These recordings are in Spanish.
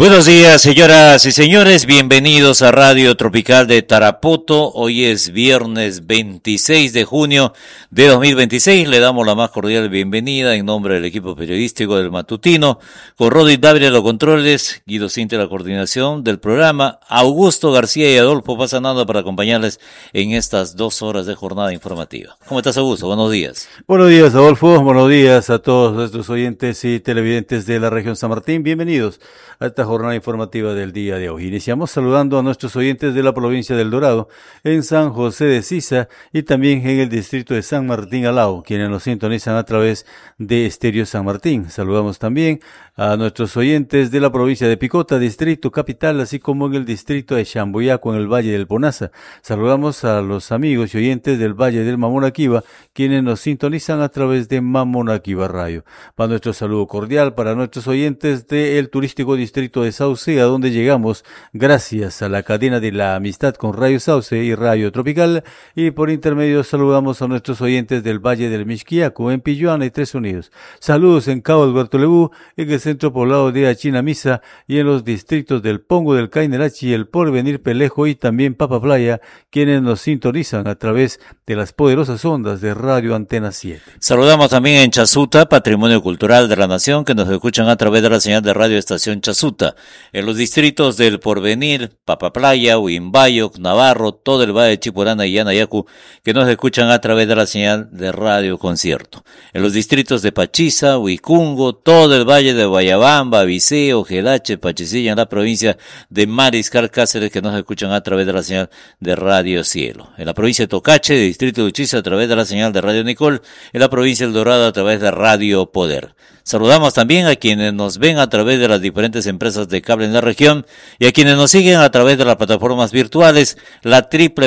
Buenos días, señoras y señores, bienvenidos a Radio Tropical de Tarapoto. Hoy es viernes 26 de junio de 2026. Le damos la más cordial bienvenida en nombre del equipo periodístico del Matutino, con Rodi Dávila los controles, Guido Cintia la coordinación del programa, Augusto García y Adolfo Pasanando para acompañarles en estas 2 horas de jornada informativa. ¿Cómo estás, Augusto? Buenos días. Buenos días, Adolfo. Buenos días a todos nuestros oyentes y televidentes de la región San Martín. Bienvenidos a esta jornada informativa del día de hoy. Iniciamos saludando a nuestros oyentes de la provincia del Dorado, en San José de Sisa y también en el distrito de San Martín Alao, quienes nos sintonizan a través de Estéreo San Martín. Saludamos también a nuestros oyentes de la provincia de Picota, distrito capital, así como en el distrito de Chamboyaco, en el Valle del Ponaza. Saludamos a los amigos y oyentes del Valle del Mamonaquiba, quienes nos sintonizan a través de Mamonaquiba Radio. Va nuestro saludo cordial para nuestros oyentes del turístico distrito de Sauce, a donde llegamos gracias a la cadena de la amistad con Radio Sauce y Radio Tropical, y por intermedio saludamos a nuestros oyentes del Valle del Mixquiaco, en Pilluana y Tres Unidos. Saludos en Cabo Alberto Lebú, en el centro poblado de Achinamisa y en los distritos del Pongo, del Cainerachi, el Porvenir, Pelejo y también Papa Playa, quienes nos sintonizan a través de las poderosas ondas de Radio Antena 7. Saludamos también en Chasuta, Patrimonio Cultural de la Nación, que nos escuchan a través de la señal de Radio Estación Chasuta. En los distritos del Porvenir, Papa Playa, Huimbayo, Navarro, todo el Valle de Chipurana y Yanayacu, que nos escuchan a través de la señal de Radio Concierto. En los distritos de Pachiza, Huicungo, todo el Valle de Guayabamba, Viseo, Gelache, Pachicilla, en la provincia de Mariscal Cáceres, que nos escuchan a través de la señal de Radio Cielo. En la provincia de Tocache, distrito de Uchiza, a través de la señal de Radio Nicol. En la provincia del Dorado, a través de Radio Poder. Saludamos también a quienes nos ven a través de las diferentes empresas de cable en la región y a quienes nos siguen a través de las plataformas virtuales, la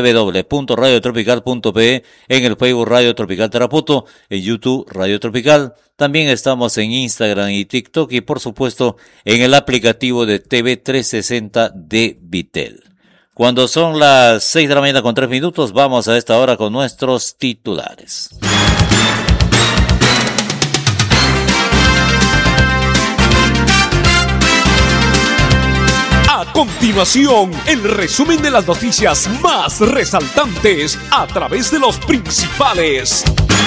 www.radiotropical.pe, en el Facebook Radio Tropical Tarapoto, en YouTube Radio Tropical. También estamos en Instagram y TikTok y por supuesto en el aplicativo de TV 360 de Vitel. Cuando son las 6 de la mañana con 3 minutos, vamos a esta hora con nuestros titulares. A continuación, el resumen de las noticias más resaltantes a través de los principales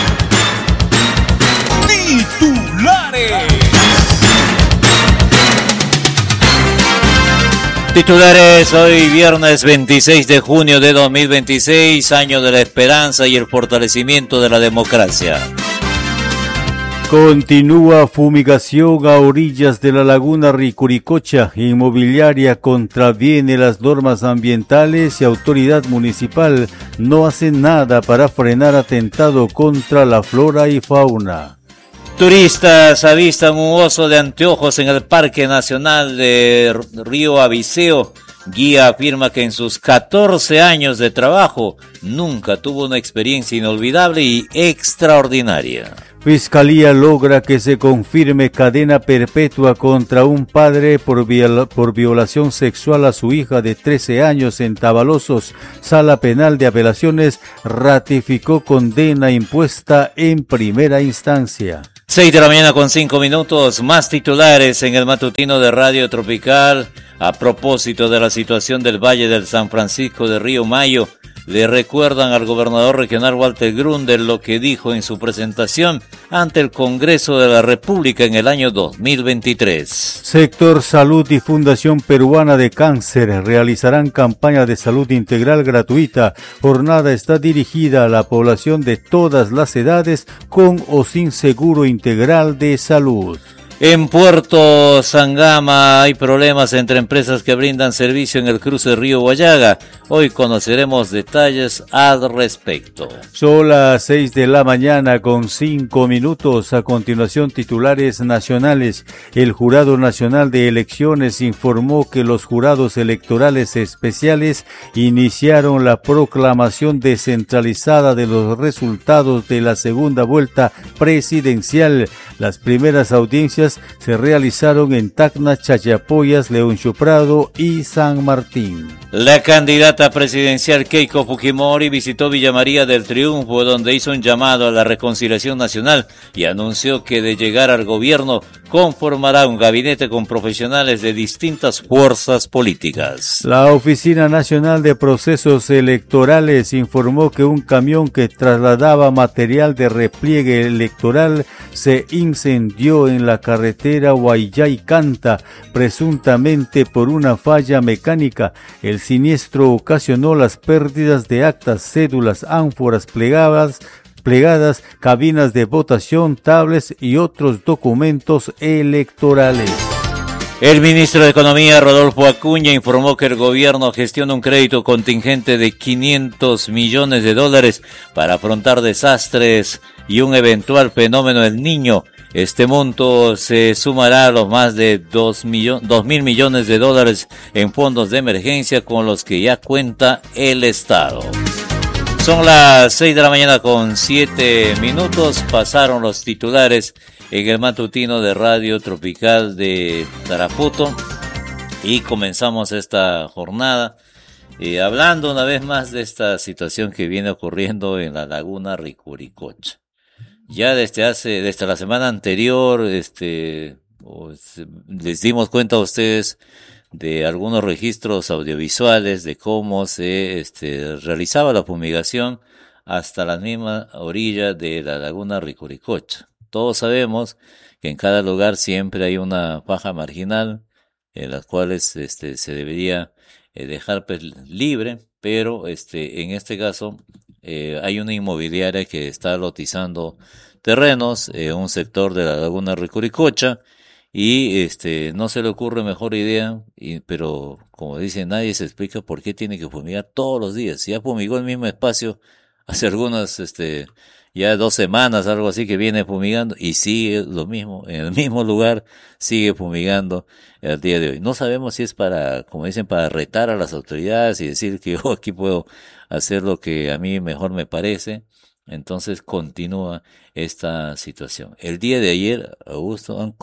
Titulares hoy viernes 26 de junio de 2026, año de la esperanza y el fortalecimiento de la democracia. Continúa fumigación a orillas de la laguna Ricuricocha. Inmobiliaria contraviene las normas ambientales y autoridad municipal no hace nada para frenar atentado contra la flora y fauna. Turistas avistan un oso de anteojos en el Parque Nacional de Río Abiseo. Guía afirma que en sus 14 años de trabajo nunca tuvo una experiencia inolvidable y extraordinaria. Fiscalía logra que se confirme cadena perpetua contra un padre por violación sexual a su hija de 13 años en Tabalosos. Sala Penal de Apelaciones ratificó condena impuesta en primera instancia. 6 de la mañana con 5 minutos, más titulares en el matutino de Radio Tropical. A propósito de la situación del Valle del San Francisco de Río Mayo, le recuerdan al gobernador regional Walter Grundel lo que dijo en su presentación ante el Congreso de la República en el año 2023. Sector Salud y Fundación Peruana de Cáncer realizarán campaña de salud integral gratuita. Jornada está dirigida a la población de todas las edades con o sin seguro integral de salud. En Puerto Sangama hay problemas entre empresas que brindan servicio en el cruce Río Guayaga. Hoy conoceremos detalles al respecto. Son las 6 de la mañana con 5 minutos. A continuación, titulares nacionales. El Jurado Nacional de Elecciones informó que los jurados electorales especiales iniciaron la proclamación descentralizada de los resultados de la segunda vuelta presidencial. Las primeras audiencias primarias se realizaron en Tacna, Chachapoyas, León Choprado y San Martín. La candidata presidencial Keiko Fujimori visitó Villa María del Triunfo, donde hizo un llamado a la reconciliación nacional y anunció que de llegar al gobierno conformará un gabinete con profesionales de distintas fuerzas políticas. La Oficina Nacional de Procesos Electorales informó que un camión que trasladaba material de repliegue electoral se incendió en la carretera Guayay-Canta, presuntamente por una falla mecánica. El siniestro ocasionó las pérdidas de actas, cédulas, ánforas plegadas, cabinas de votación, tablets y otros documentos electorales. El ministro de Economía, Rodolfo Acuña, informó que el gobierno gestiona un crédito contingente de $500 millones para afrontar desastres y un eventual fenómeno del Niño. Este monto se sumará a los más de $2.000 millones en fondos de emergencia con los que ya cuenta el Estado. Son las 6 de la mañana con 7 minutos. Pasaron los titulares en el matutino de Radio Tropical de Tarapoto y comenzamos esta jornada hablando una vez más de esta situación que viene ocurriendo en la laguna Ricuricocha. Ya desde la semana anterior les dimos cuenta a ustedes de algunos registros audiovisuales de cómo se realizaba la fumigación hasta la misma orilla de la laguna Ricuricocha. Todos sabemos que en cada lugar siempre hay una faja marginal en las cuales se debería dejar libre, pero en este caso hay una inmobiliaria que está lotizando terrenos en un sector de la laguna Ricuricocha y no se le ocurre mejor idea, pero como dice, nadie se explica por qué tiene que fumigar todos los días. Si ya fumigó el mismo espacio hace algunas ya 2 semanas, algo así, que viene fumigando y sigue lo mismo, en el mismo lugar sigue fumigando el día de hoy. No sabemos si es para, como dicen, para retar a las autoridades y decir que yo aquí puedo hacer lo que a mí mejor me parece. Entonces continúa esta situación. El día de ayer, Augusto, han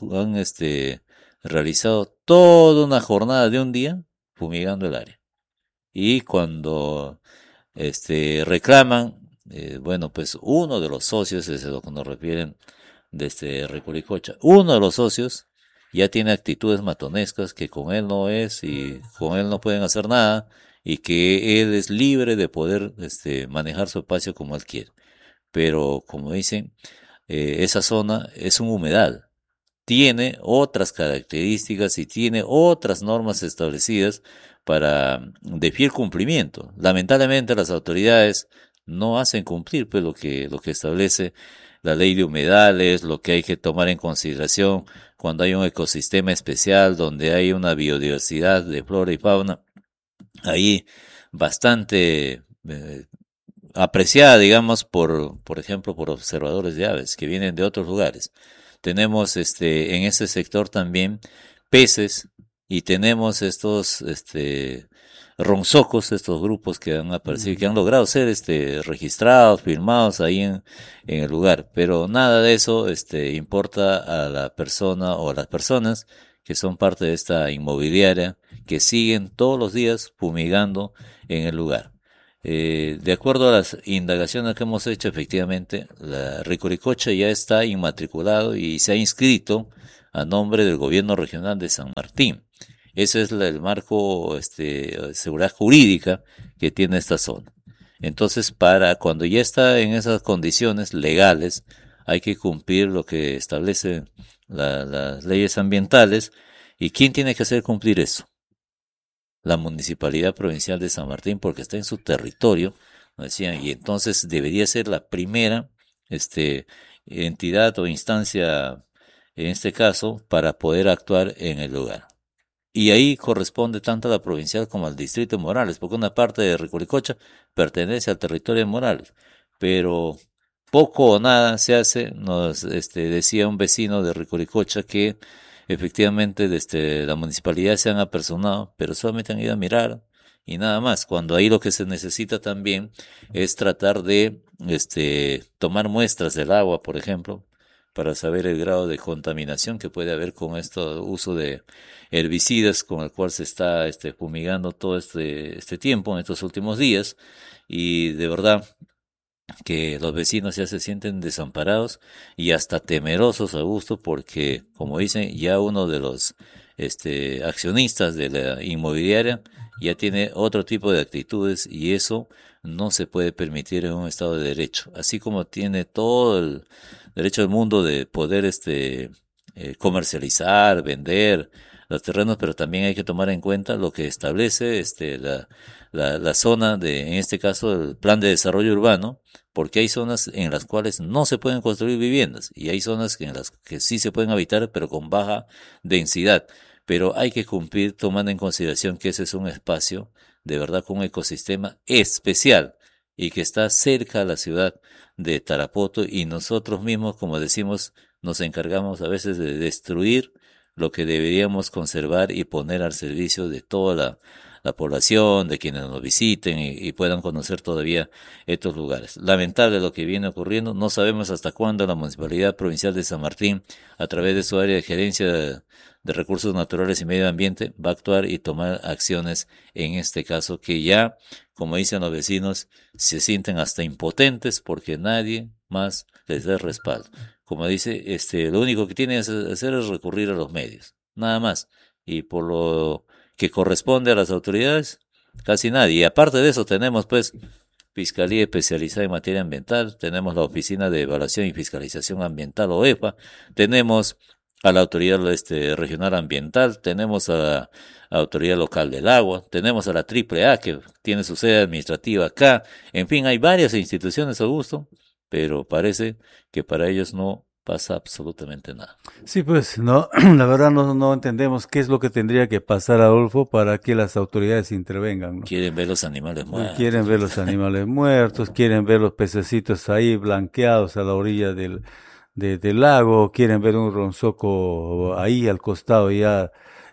realizado toda una jornada de un día fumigando el área. Y cuando reclaman, bueno, pues uno de los socios, es a lo que nos refieren desde Ricuricocha, uno de los socios ya tiene actitudes matonescas que con él no es y con él no pueden hacer nada y que él es libre de poder manejar su espacio como él quiere. Pero como dicen, esa zona es un humedal, tiene otras características y tiene otras normas establecidas para de fiel cumplimiento. Lamentablemente las autoridades no hacen cumplir pues lo que establece la ley de humedales, lo que hay que tomar en consideración cuando hay un ecosistema especial donde hay una biodiversidad de flora y fauna ahí bastante apreciada, digamos, por ejemplo, por observadores de aves que vienen de otros lugares. Tenemos en ese sector también peces y tenemos estos ronzocos, estos grupos que han aparecido, que han logrado ser registrados, filmados ahí en el lugar, pero nada de eso importa a la persona o a las personas que son parte de esta inmobiliaria que siguen todos los días fumigando en el lugar. De acuerdo a las indagaciones que hemos hecho, efectivamente, la Ricuricocha ya está inmatriculado y se ha inscrito a nombre del gobierno regional de San Martín. Ese es el marco de seguridad jurídica que tiene esta zona. Entonces, para cuando ya está en esas condiciones legales, hay que cumplir lo que establecen las leyes ambientales. ¿Y quién tiene que hacer cumplir eso? La Municipalidad Provincial de San Martín, porque está en su territorio, nos decían, y entonces debería ser la primera entidad o instancia, en este caso, para poder actuar en el lugar. Y ahí corresponde tanto a la provincial como al distrito de Morales, porque una parte de Ricuricocha pertenece al territorio de Morales, pero poco o nada se hace. Nos decía un vecino de Ricuricocha que efectivamente desde la municipalidad se han apersonado, pero solamente han ido a mirar y nada más, cuando ahí lo que se necesita también es tratar de tomar muestras del agua, por ejemplo, para saber el grado de contaminación que puede haber con este uso de herbicidas con el cual se está fumigando todo este tiempo, en estos últimos días, y de verdad que los vecinos ya se sienten desamparados y hasta temerosos, Augusto, porque, como dicen, ya uno de los accionistas de la inmobiliaria ya tiene otro tipo de actitudes y eso no se puede permitir en un Estado de Derecho. Así como tiene todo el derecho del mundo de poder comercializar, vender los terrenos, pero también hay que tomar en cuenta lo que establece la zona en este caso, el plan de desarrollo urbano, porque hay zonas en las cuales no se pueden construir viviendas y hay zonas en las que sí se pueden habitar, pero con baja densidad. Pero hay que cumplir tomando en consideración que ese es un espacio de verdad con un ecosistema especial y que está cerca a la ciudad de Tarapoto y nosotros mismos, como decimos, nos encargamos a veces de destruir lo que deberíamos conservar y poner al servicio de toda la población, de quienes nos visiten y puedan conocer todavía estos lugares. Lamentable lo que viene ocurriendo, no sabemos hasta cuándo la Municipalidad Provincial de San Martín, a través de su área de gerencia de recursos naturales y medio ambiente, va a actuar y tomar acciones en este caso que ya, como dicen los vecinos, se sienten hasta impotentes porque nadie más les da respaldo. Como dice, lo único que tienen que hacer es recurrir a los medios, nada más. Y por lo que corresponde a las autoridades, casi nadie. Y aparte de eso tenemos pues Fiscalía Especializada en Materia Ambiental, tenemos la Oficina de Evaluación y Fiscalización Ambiental, OEFA, tenemos a la Autoridad Regional Ambiental, tenemos a la Autoridad Local del Agua, tenemos a la AAA que tiene su sede administrativa acá, en fin, hay varias instituciones, Augusto, pero parece que para ellos no pasa absolutamente nada. Sí, pues no, la verdad no entendemos qué es lo que tendría que pasar, Adolfo, para que las autoridades intervengan, ¿no? Quieren ver los animales muertos. Quieren ver los animales muertos, quieren ver los pececitos ahí blanqueados a la orilla del lago, quieren ver un ronzoco ahí al costado ya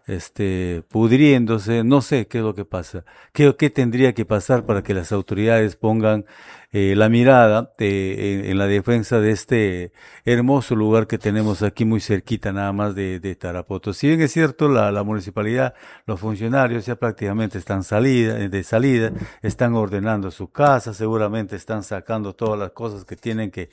pudriéndose, no sé qué es lo que pasa, qué tendría que pasar para que las autoridades pongan la mirada en la defensa de este hermoso lugar que tenemos aquí muy cerquita nada más de Tarapoto. Si bien es cierto, la municipalidad, los funcionarios ya prácticamente están de salida, están ordenando su casa, seguramente están sacando todas las cosas que tienen que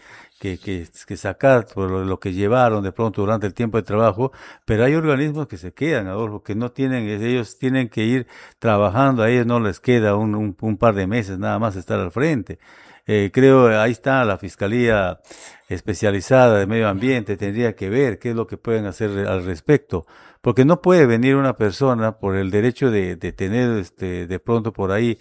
sacar por lo que llevaron de pronto durante el tiempo de trabajo, pero hay organismos que se quedan, Adolfo, que no tienen, ellos tienen que ir trabajando, a ellos no les queda un par de meses nada más estar al frente. Creo ahí está la Fiscalía Especializada de Medio Ambiente, tendría que ver qué es lo que pueden hacer al respecto, porque no puede venir una persona por el derecho de tener de pronto por ahí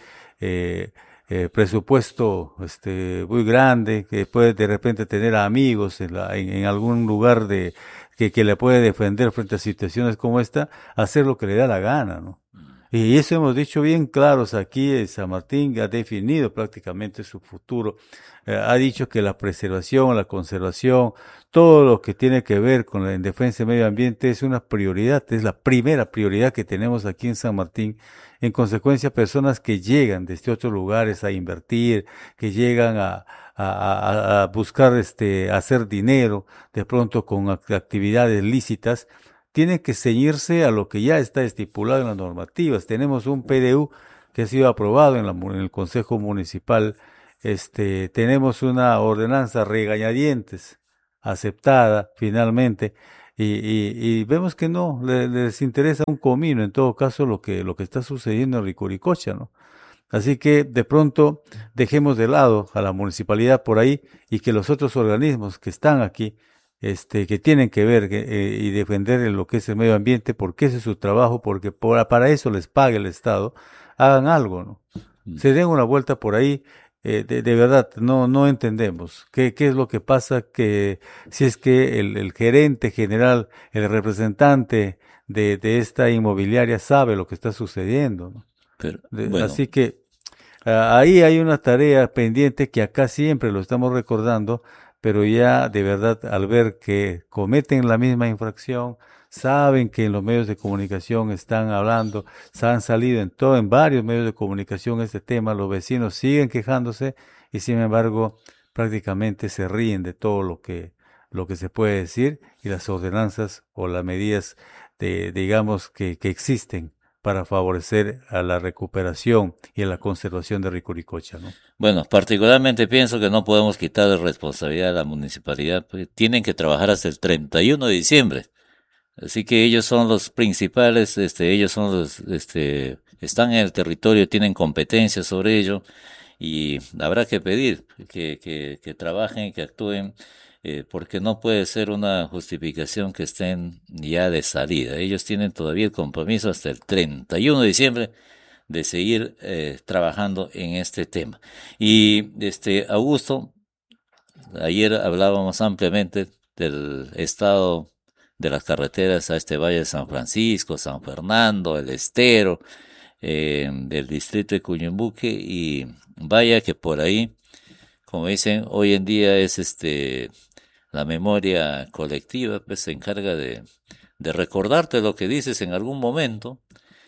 presupuesto muy grande, que puede de repente tener amigos en algún lugar que le puede defender frente a situaciones como esta, hacer lo que le da la gana, ¿no? Y eso hemos dicho bien claros aquí. San Martín ha definido prácticamente su futuro. Ha dicho que la preservación, la conservación, todo lo que tiene que ver con la defensa del medio ambiente es una prioridad, es la primera prioridad que tenemos aquí en San Martín. En consecuencia, personas que llegan desde otros lugares a invertir, que llegan a buscar hacer dinero, de pronto con actividades lícitas, tienen que ceñirse a lo que ya está estipulado en las normativas. Tenemos un PDU que ha sido aprobado en el Consejo Municipal. Tenemos una ordenanza regañadientes aceptada finalmente y vemos que no les interesa un comino en todo caso lo que está sucediendo en Ricuricocha, ¿no? Así que de pronto dejemos de lado a la municipalidad por ahí y que los otros organismos que están aquí que tienen que ver y defender lo que es el medio ambiente, porque ese es su trabajo, porque para eso les paga el Estado, hagan algo, ¿no? Se den una vuelta por ahí, de verdad, no entendemos qué es lo que pasa, que si es que el gerente general, el representante de esta inmobiliaria sabe lo que está sucediendo, ¿no? Pero, bueno. Así que ahí hay una tarea pendiente que acá siempre lo estamos recordando, pero ya de verdad al ver que cometen la misma infracción, saben que en los medios de comunicación están hablando, se han salido en varios medios de comunicación este tema, los vecinos siguen quejándose y sin embargo prácticamente se ríen de todo lo que lo que se puede decir y las ordenanzas o las medidas digamos, que existen para favorecer a la recuperación y a la conservación de Riqui-Ricocha, ¿no? Bueno, particularmente pienso que no podemos quitar de responsabilidad a la municipalidad, porque tienen que trabajar hasta el 31 de diciembre. Así que ellos son los principales, ellos son los, están en el territorio, tienen competencia sobre ello y habrá que pedir que trabajen, que actúen, porque no puede ser una justificación que estén ya de salida. Ellos tienen todavía el compromiso hasta el 31 de diciembre de seguir trabajando en este tema. Y Augusto, ayer hablábamos ampliamente del estado de las carreteras a este Valle de San Francisco, San Fernando, el Estero, del distrito de Cuyumbuque, y vaya que por ahí, como dicen, hoy en día es la memoria colectiva, pues se encarga de recordarte lo que dices en algún momento,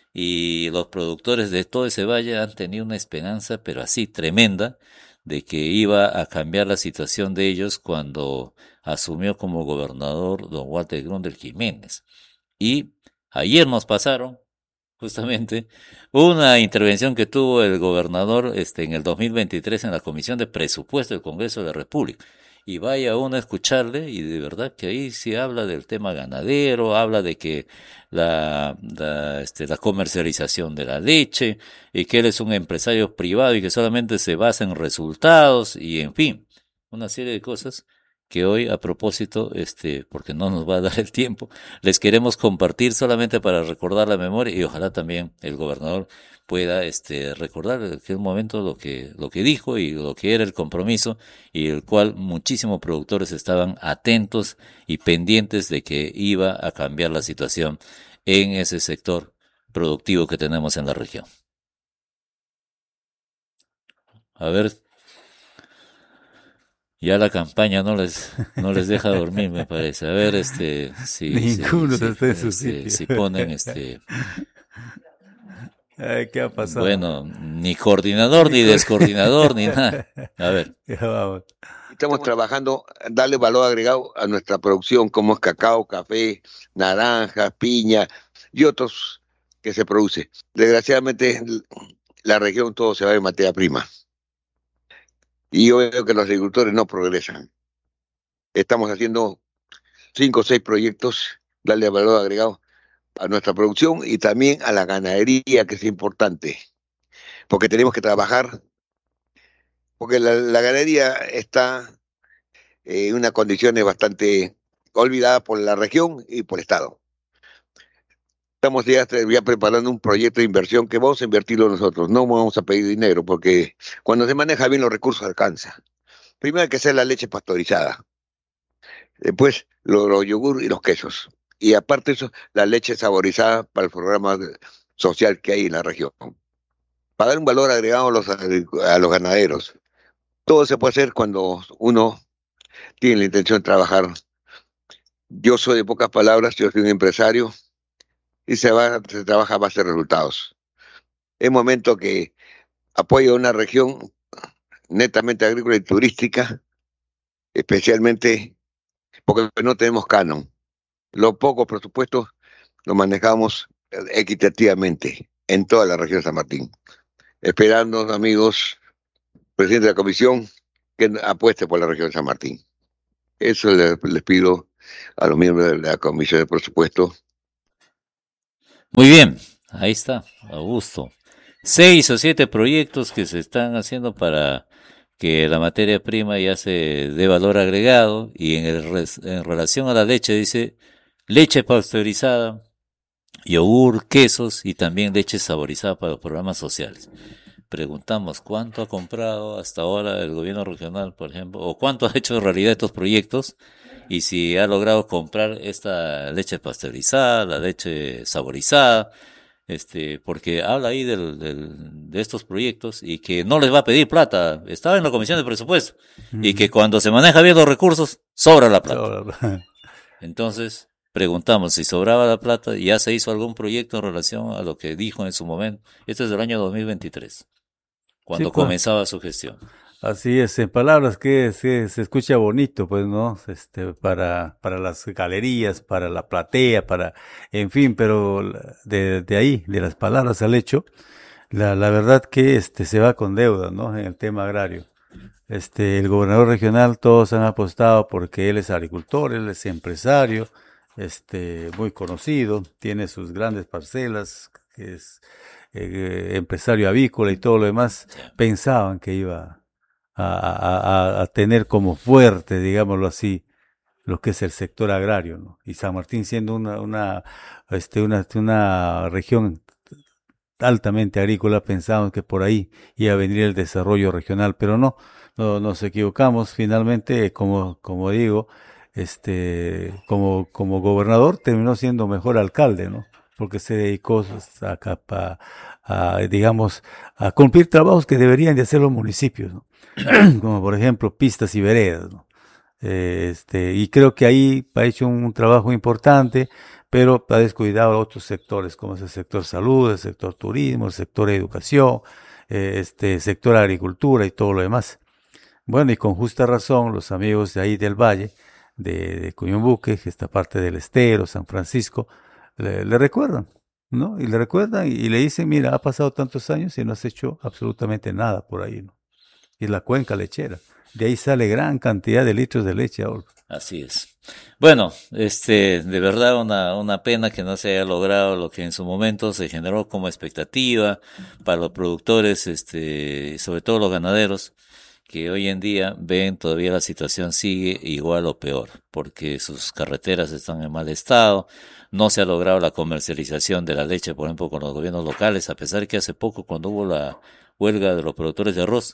y los productores de todo ese valle han tenido una esperanza, pero así tremenda, de que iba a cambiar la situación de ellos cuando asumió como gobernador don Walter Grundel Jiménez. Y ayer nos pasaron justamente una intervención que tuvo el gobernador en el 2023 en la Comisión de Presupuesto del Congreso de la República. Y vaya uno a escucharle, y de verdad que ahí sí habla del tema ganadero, habla de que la comercialización de la leche, y que él es un empresario privado y que solamente se basa en resultados, y en fin, una serie de cosas que hoy, a propósito, porque no nos va a dar el tiempo, les queremos compartir solamente para recordar la memoria, y ojalá también el gobernador pueda recordar en aquel momento lo que dijo y lo que era el compromiso, y el cual muchísimos productores estaban atentos y pendientes de que iba a cambiar la situación en ese sector productivo que tenemos en la región. A ver, ya la campaña no les deja dormir, me parece. A ver, ninguno está en su sitio. Si ponen Ay, ¿qué ha pasado? Bueno, ni coordinador, ni descoordinador, ni nada. A ver. Ya vamos. Estamos trabajando, darle valor agregado a nuestra producción, como es cacao, café, naranjas, piña y otros que se produce. Desgraciadamente, la región todo se va en materia prima. Y yo veo que los agricultores no progresan. Estamos haciendo 5 o 6 proyectos, darle valor agregado a nuestra producción y también a la ganadería, que es importante, porque tenemos que trabajar, porque la ganadería está en unas condiciones bastante olvidadas por la región y por el Estado. Estamos ya preparando un proyecto de inversión que vamos a invertirlo nosotros, no vamos a pedir dinero, porque cuando se maneja bien los recursos alcanza. Primero hay que hacer la leche pasteurizada, después los yogur y los quesos, y aparte de eso, la leche saborizada para el programa social que hay en la región, para dar un valor agregado a los ganaderos. Todo se puede hacer cuando uno tiene la intención de trabajar. Yo soy de pocas palabras, yo soy un empresario y se trabaja a base de resultados. Es momento que apoyo a una región netamente agrícola y turística, especialmente porque no tenemos canon. Los pocos presupuestos los manejamos equitativamente en toda la región de San Martín. Esperando, amigos, presidente de la comisión, que apueste por la región de San Martín. Eso les pido a los miembros de la comisión de presupuesto. Muy bien, ahí está, Augusto. 6 o 7 proyectos que se están haciendo para que la materia prima ya se dé valor agregado, y en relación a la leche dice leche pasteurizada, yogur, quesos y también leche saborizada para los programas sociales. Preguntamos cuánto ha comprado hasta ahora el gobierno regional, por ejemplo, o cuánto ha hecho en realidad estos proyectos, y si ha logrado comprar esta leche pasteurizada, la leche saborizada, porque habla ahí de estos proyectos, y que no les va a pedir plata. Estaba en la comisión de presupuesto, y que cuando se maneja bien los recursos, sobra la plata. Entonces, preguntamos si sobraba la plata, y ya se hizo algún proyecto en relación a lo que dijo en su momento. Esto es del año 2023, cuando comenzaba su gestión. Así es, en palabras que se escucha bonito, pues, ¿no? Para las galerías, para la platea, en fin, pero de ahí, de las palabras al hecho, la verdad que se va con deuda, ¿no? En el tema agrario. El gobernador regional, todos han apostado porque él es agricultor, él es empresario, muy conocido, tiene sus grandes parcelas, que es empresario avícola y todo lo demás. Pensaban que iba a tener como fuerte, digámoslo así, lo que es el sector agrario, ¿no? Y San Martín siendo una región altamente agrícola, pensábamos que por ahí iba a venir el desarrollo regional, pero no nos equivocamos. Finalmente, como digo, como gobernador terminó siendo mejor alcalde, ¿no? Porque se dedicó digamos, a cumplir trabajos que deberían de hacer los municipios, ¿no? Como por ejemplo pistas y veredas, ¿no? Y creo que ahí ha hecho un trabajo importante, pero ha descuidado otros sectores, como es el sector salud, el sector turismo, el sector educación, sector agricultura y todo lo demás. Bueno, y con justa razón, los amigos de ahí del Valle, de Cuyumbuque, que está parte del Estero, San Francisco, le recuerdan, ¿no? Y le recuerdan y le dicen, mira, ha pasado tantos años y no has hecho absolutamente nada por ahí, ¿no? Y la cuenca lechera. De ahí sale gran cantidad de litros de leche ahora. Así es. Bueno, de verdad una pena que no se haya logrado lo que en su momento se generó como expectativa para los productores, sobre todo los ganaderos, que hoy en día ven todavía la situación sigue igual o peor, porque sus carreteras están en mal estado, no se ha logrado la comercialización de la leche, por ejemplo, con los gobiernos locales, a pesar que hace poco, cuando hubo la huelga de los productores de arroz,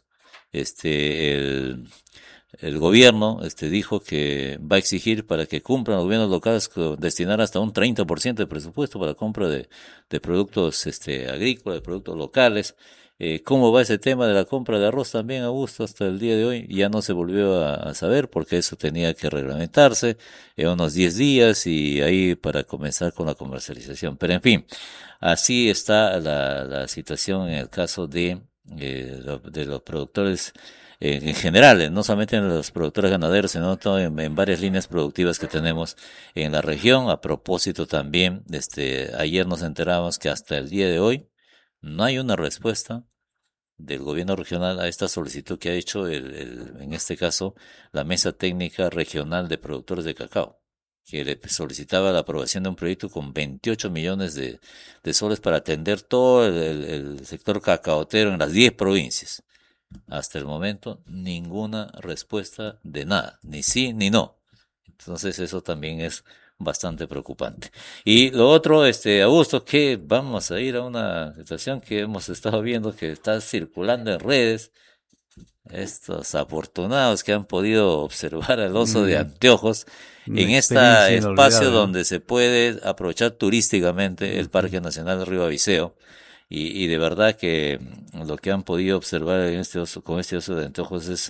el gobierno dijo que va a exigir para que cumplan los gobiernos locales destinar hasta un 30% de presupuesto para compra de productos agrícolas, de productos locales. ¿Cómo va ese tema de la compra de arroz también, Augusto, hasta el día de hoy? Ya no se volvió a saber porque eso tenía que reglamentarse en unos 10 días y ahí para comenzar con la comercialización. Pero en fin, así está la situación en el caso de los productores en general, no solamente en los productores ganaderos, sino en varias líneas productivas que tenemos en la región. A propósito también, ayer nos enteramos que hasta el día de hoy no hay una respuesta del gobierno regional a esta solicitud que ha hecho en este caso, la Mesa Técnica Regional de Productores de Cacao, que le solicitaba la aprobación de un proyecto con 28 millones de soles para atender todo el sector cacaotero en las 10 provincias. Hasta el momento, ninguna respuesta de nada, ni sí ni no. Entonces eso también es bastante preocupante. Y lo otro, Augusto, que vamos a ir a una situación que hemos estado viendo que está circulando en redes. Estos afortunados que han podido observar al oso de anteojos en este espacio donde se puede aprovechar turísticamente el Parque Nacional de Río Abiseo. Y de verdad que lo que han podido observar en con este oso de anteojos es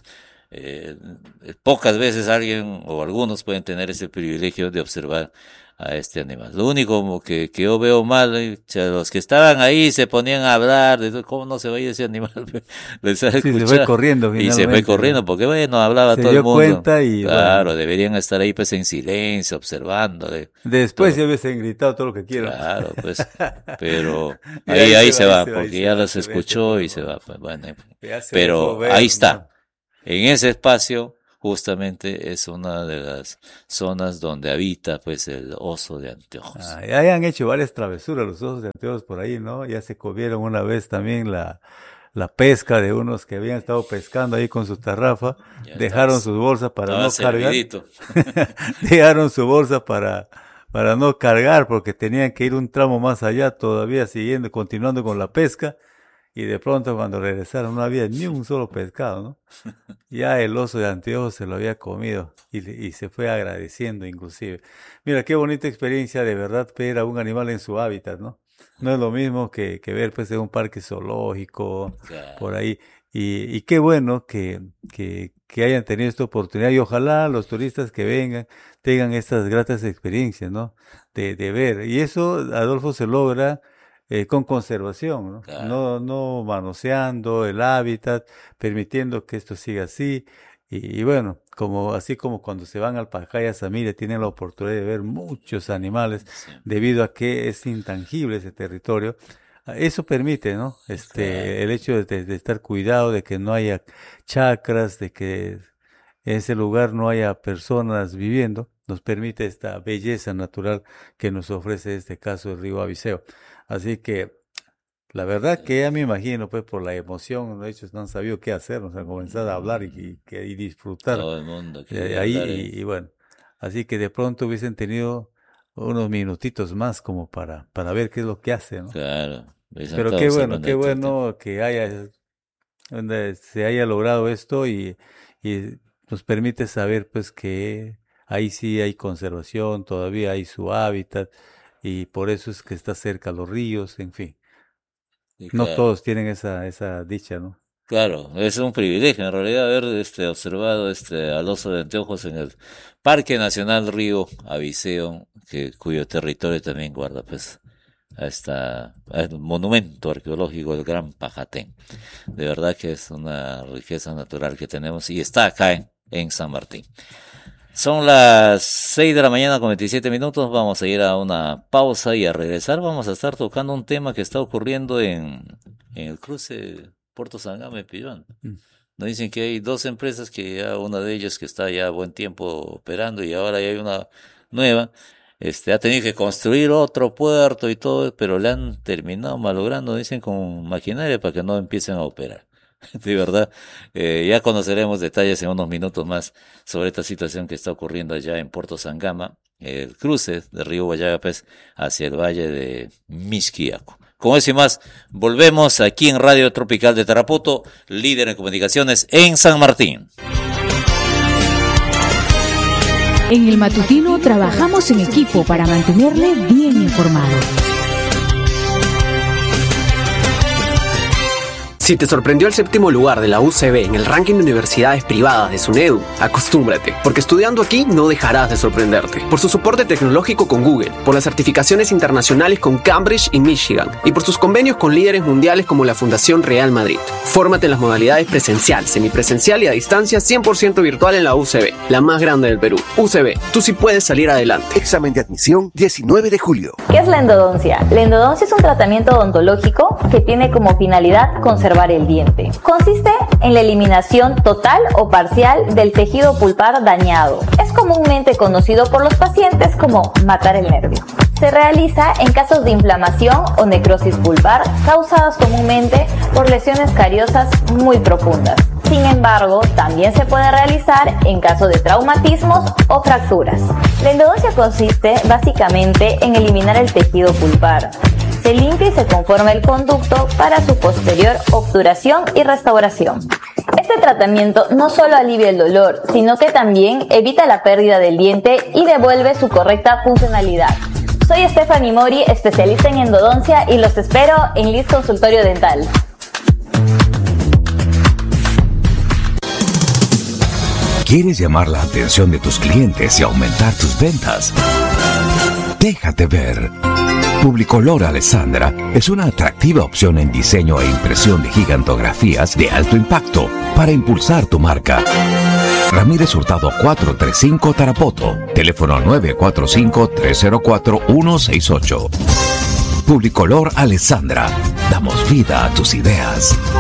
pocas veces alguien o algunos pueden tener ese privilegio de observar a este animal. Lo único que yo veo mal, los que estaban ahí se ponían a hablar de cómo no se va a ir ese animal. Les sí, se fue corriendo y se fue corriendo porque bueno, hablaba todo el mundo. Cuenta y, claro, bueno, deberían estar ahí pues en silencio, observándole. Después ya hubiesen gritado todo lo que quieran. Claro, pues, pero ahí se va, porque ya los escuchó y se va. Pues, bueno, pero ahí está. En ese espacio justamente es una de las zonas donde habita pues el oso de anteojos. Ya han hecho varias travesuras los osos de anteojos por ahí, ¿no? Ya se comieron una vez también la pesca de unos que habían estado pescando ahí con su tarrafa, dejaron sus bolsas para no cargar. Dejaron su bolsa para no cargar porque tenían que ir un tramo más allá todavía continuando con la pesca. Y de pronto cuando regresaron no había ni un solo pescado, ¿no? Ya el oso de anteojos se lo había comido y se fue agradeciendo inclusive. Mira, qué bonita experiencia de verdad ver a un animal en su hábitat, ¿no? No es lo mismo que ver pues en un parque zoológico, por ahí. Y qué bueno que hayan tenido esta oportunidad y ojalá los turistas que vengan tengan estas gratas experiencias, ¿no? De ver. Y eso, Adolfo, se logra con conservación, ¿no? Claro. No manoseando el hábitat, permitiendo que esto siga así. Y bueno, así como cuando se van al Pacaya Samira tienen la oportunidad de ver muchos animales Sí, debido a que es intangible ese territorio. Eso permite, ¿no? claro. El hecho de estar cuidado, de que no haya chacras, de que en ese lugar no haya personas viviendo, nos permite esta belleza natural que nos ofrece este caso el río Abiseo. Así que la verdad que ya me imagino, pues por la emoción, ellos no han sabido qué hacer, nos han comenzado a hablar y disfrutar Todo el mundo quiere ahí hablar. y bueno, así que de pronto hubiesen tenido unos minutitos más como para ver qué es lo que hace, ¿no? Claro. Hubiesen Pero estado observando qué ahí todo el tiempo. bueno que se haya logrado esto y nos permite saber pues que ahí sí hay conservación, todavía hay su hábitat y por eso es que está cerca a los ríos, en fin. Y No claro. todos tienen esa dicha, ¿no? Claro, es un privilegio en realidad haber observado al oso de anteojos en el Parque Nacional Río Abiseo, cuyo territorio también guarda pues a monumento arqueológico del Gran Pajatén. De verdad que es una riqueza natural que tenemos y está acá en San Martín. Son las 6 de la mañana con 27 minutos. Vamos a ir a una pausa y a regresar vamos a estar tocando un tema que está ocurriendo en el cruce Puerto Sangama y Pillón. Mm. Nos dicen que hay dos empresas que ya una de ellas que está ya buen tiempo operando y ahora ya hay una nueva. Ha tenido que construir otro puerto y todo, pero le han terminado malogrando, dicen, con maquinaria para que no empiecen a operar. De verdad, ya conoceremos detalles en unos minutos más sobre esta situación que está ocurriendo allá en Puerto Sangama, el cruce de Río Guayagapes hacia el valle de Mixquiaco. Con eso y más, volvemos aquí en Radio Tropical de Tarapoto, líder en comunicaciones en San Martín. En el matutino trabajamos en equipo para mantenerle bien informado. Si te sorprendió el 7º lugar de la UCB en el ranking de universidades privadas de SUNEDU, acostúmbrate, porque estudiando aquí no dejarás de sorprenderte. Por su soporte tecnológico con Google, por las certificaciones internacionales con Cambridge y Michigan, y por sus convenios con líderes mundiales como la Fundación Real Madrid. Fórmate en las modalidades presencial, semipresencial y a distancia 100% virtual en la UCB, la más grande del Perú. UCB, tú sí puedes salir adelante. Examen de admisión 19 de julio. ¿Qué es la endodoncia? La endodoncia es un tratamiento odontológico que tiene como finalidad conservar el diente. Consiste en la eliminación total o parcial del tejido pulpar dañado. Es comúnmente conocido por los pacientes como matar el nervio. Se realiza en casos de inflamación o necrosis pulpar causadas comúnmente por lesiones cariosas muy profundas. Sin embargo, también se puede realizar en caso de traumatismos o fracturas. La endodoncia consiste básicamente en eliminar el tejido pulpar. Se limpia y se conforma el conducto para su posterior obturación y restauración. Este tratamiento no solo alivia el dolor, sino que también evita la pérdida del diente y devuelve su correcta funcionalidad. Soy Stephanie Mori, especialista en endodoncia y los espero en Liz Consultorio Dental. ¿Quieres llamar la atención de tus clientes y aumentar tus ventas? Déjate ver. Publicolor Alessandra es una atractiva opción en diseño e impresión de gigantografías de alto impacto para impulsar tu marca. Ramírez Hurtado 435 Tarapoto, teléfono 945-304-168. Publicolor Alessandra, damos vida a tus ideas.